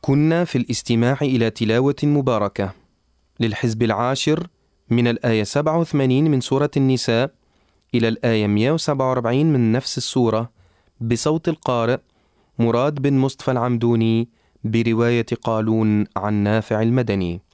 كنا في الاستماع إلى تلاوة مباركة للحزب العاشر من الآية 87 من سورة النساء إلى الآية 147 من نفس السورة بصوت القارئ مراد بن مصطفى العمدوني برواية قالون عن نافع المدني.